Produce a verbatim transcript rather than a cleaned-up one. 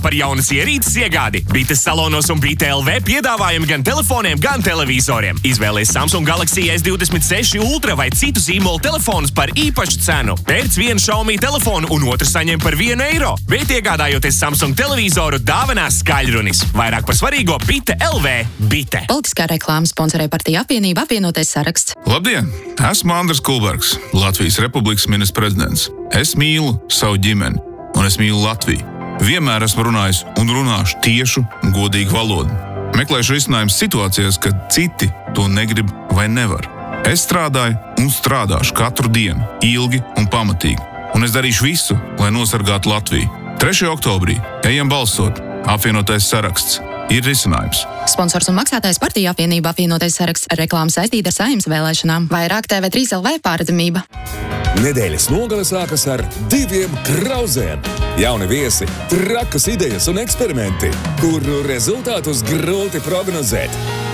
Par jaunas ierīces iegādi Bites salonos un Bite L V piedāvājumi gan telefoniem, gan televizoriem. Izvēlies Samsung Galaxy S divdesmit seši Ultra vai citu zīmolu telefonus par īpašu cenu. Pērc vienu Xiaomi telefonu un otru saņem par vienu eiro. Bet iegādājoties Samsung televizoru, dāvinās skaļrunis. Vairāk par svarīgo Bite L V. Bite. Politiskā reklāma sponsorē Partija apvienība apvienotais saraksts. Labdien! Esmu Andris Kulbergs, Latvijas Republikas ministrs prezidents. Es mīlu savu ģimeni un es mīlu Latviju. Vienmēr esmu runājis un runāšu tiešu un godīgu valodu. Meklēšu risinājumus situācijās, kad citi to negrib vai nevar. Es strādāju un strādāšu katru dienu, ilgi un pamatīgi. Un es darīšu visu, lai nosargātu Latviju. trešajā oktobrī ejam balsot. Apvienotais saraksts ir risinājums. Sponsors un maksātājs Partija apvienība apvienotais saraksts. Reklāma saistīta ar Saeimas vēlēšanām. Vairāk T V trīs L V pārredzamība. Nedēļas nogale sākas ar diviem grauzēm. Jauni viesi, trakas idejas un eksperimenti, kuru rezultātus grūti prognozēt.